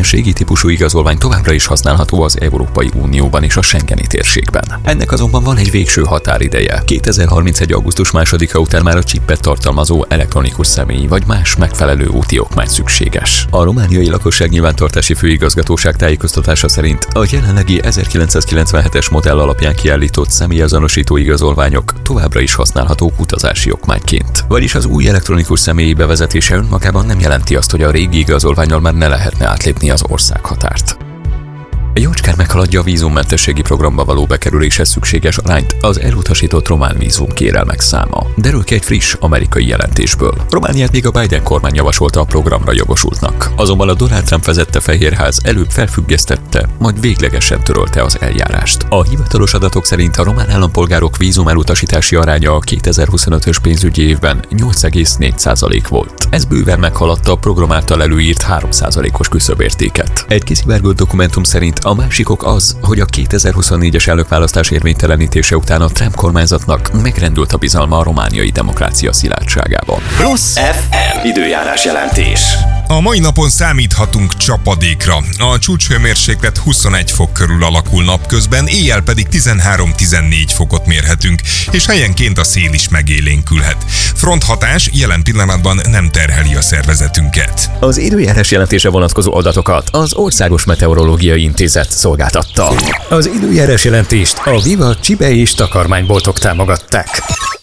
régi típusú igazolvány továbbra is használható az Európai Unióban és a Schengeni térségben. Ennek azonban van egy végső határideje. 2031. augusztus 2-a után már a csippet tartalmazó elektronikus személyi vagy más megfelelő úti okmány szükséges. A romániai lakosság nyilvántartási főigazgatóság tájékoztatása szerint a jelenlegi 1997-es modell alapján kiállított személyazonosító igazolványok továbbra is használhatók utazási okmányként. Vagyis az új elektronikus személyi bevezetése önmagában nem jelenti azt, hogy a régi igazolvánnyal már ne lehetne átlépni az országhatárt. Jócskán meghaladja a vízummentességi programba való bekerüléshez szükséges arányt az elutasított román vízum kérelmek száma. Derül ki egy friss amerikai jelentésből. Romániát még a Biden kormány javasolta a programra jogosultnak. Azonban a Donald Trump vezette Fehérház előbb felfüggesztette, majd véglegesen törölte az eljárást. A hivatalos adatok szerint a román állampolgárok vízum elutasítási aránya a 2025-ös pénzügyi évben 8,4% volt. Ez bőven meghaladta a program által előírt 3%-os küszöbértéket. Egy kiszivárgott dokumentum szerint a másik ok az, hogy a 2024-es elnökválasztás érvénytelenítése után a Trump kormányzatnak megrendült a bizalma a romániai demokrácia szilárdságában. Plusz FM időjárás jelentés. A mai napon számíthatunk csapadékra. A csúcshőmérséklet 21 fok körül alakul napközben, éjjel pedig 13-14 fokot mérhetünk, és helyenként a szél is megélénkülhet. Fronthatás jelen pillanatban nem terheli a szervezetünket. Az időjárás jelentése vonatkozó adatokat az Országos Meteorológiai Intézet szolgáltatta. Az időjárás jelentést a Viva Csibe és takarmányboltok támogatták.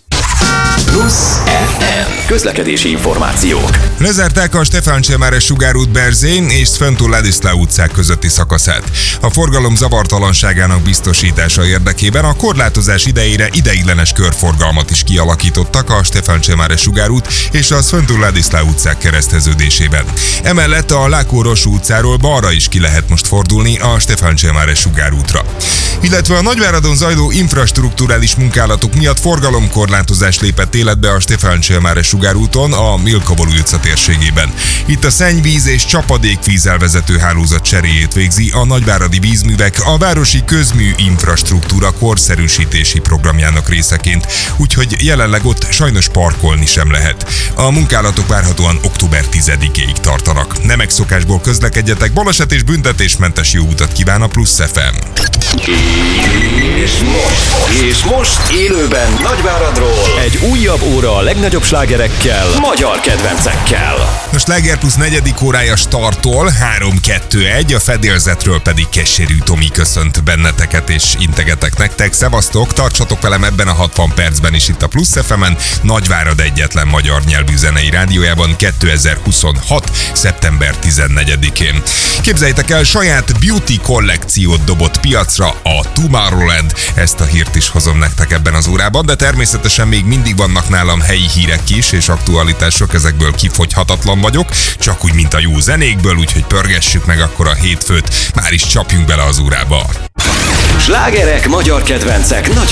Plusz FM közlekedési információk. Lezárták a Stefáncsémáre sugárút Berzén és Sfântul-Ladislav utcák közötti szakaszát. A forgalom zavartalanságának biztosítása érdekében a korlátozás idejére ideiglenes körforgalmat is kialakítottak a Stefáncsémáre sugárút és a Sfântul-Ladislav utcák kereszteződésében. Emellett a Lákó-Rosú utcáról balra is ki lehet most fordulni a Stefáncsémáre sugárútra. Illetve a Nagyváradon zajló infrastrukturális munkálatok miatt forgalomkorlátozás lépett életbe a Stefáncsémáre sugárúton a Milkovol utca térségében. Itt a szennyvíz és csapadékvíz elvezető hálózat cseréjét végzi a Nagyváradi Vízművek a városi közmű infrastruktúra korszerűsítési programjának részeként, úgyhogy jelenleg ott sajnos parkolni sem lehet. A munkálatok várhatóan október 10-ig tartanak. Nem megszokásból közlekedjetek, baleset és büntetésmentes jó utat kíván a Plusz FM. És most élőben Nagyváradról egy újabb óra a legnagyobb slágerekkel, magyar kedvencekkel. A Sláger Plusz 4. órája startol, 3-2-1, a fedélzetről pedig Keserű Tomi köszönt benneteket és integetek nektek. Szevasztok, tartsatok velem ebben a 60 percben is itt a Plusz FM-en, Nagyvárad egyetlen magyar nyelvű zenei rádiójában 2026. szeptember 14-én. Képzeljétek el, saját beauty kollekciót dobott piacra a Tomorrowland. Ezt a hírt is hozom nektek ebben az órában, de természetesen még mindig vannak nálam helyi hírek is, és aktualitások, ezekből kifogyhatatlan vagyok, csak úgy, mint a jó zenékből, úgyhogy pörgessük meg akkor a hétfőt, már is csapjunk bele az órába. Slágerek, magyar kedvencek, nagy